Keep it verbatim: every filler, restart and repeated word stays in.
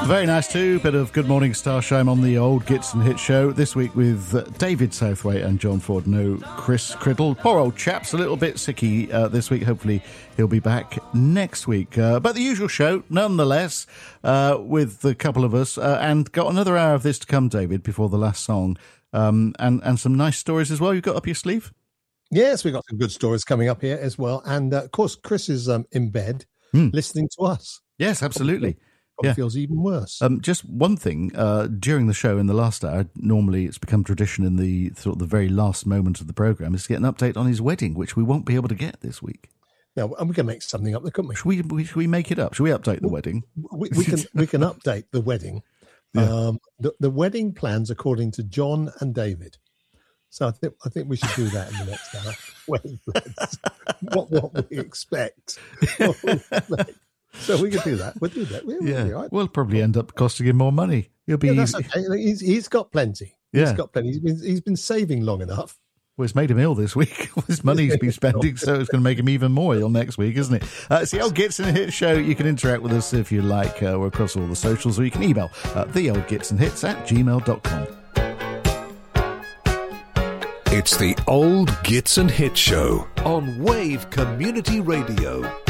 Very nice too. Bit of Good Morning Starshine on the old Gits and Hits show. This week with uh, David Southwaite and John Ford. No Chris Criddle. Poor old chap's a little bit sicky uh, this week. Hopefully he'll be back next week. Uh, but the usual show, nonetheless, uh, with a couple of us. Uh, and got another hour of this to come, David, before the last song. Um, and, and some nice stories as well you've got up your sleeve? Yes, we've got some good stories coming up here as well. And, uh, of course, Chris is um, in bed mm. listening to us. Yes, absolutely. Probably yeah. feels even worse. Um, just one thing, uh, during the show in the last hour, normally it's become tradition in the sort of the very last moment of the programme, is to get an update on his wedding, which we won't be able to get this week. No, and we can make something up there, couldn't we? Should we, we, should we make it up? Should we update the we, wedding? We, we can we can update the wedding. Yeah. Um, the, the wedding plans according to John and David. So I think I think we should do that in the next hour. Wedding plans. what what we expect. What we expect. So we could do that. We'll do that. We'll, yeah, we'll, right. we'll probably end up costing him more money. He'll be. Yeah, that's okay. He's, he's got plenty. Yeah. He's got plenty. He's been, he's been saving long enough. Well, it's made him ill this week. His money he's been spending, so it's going to make him even more ill next week, isn't it? Uh, it's the Old Gits and Hits show. You can interact with us if you like. Uh, we're across all the socials, or you can email uh, the old gits and hits at gmail dot com. It's the Old Gits and Hits show on Wave Community Radio.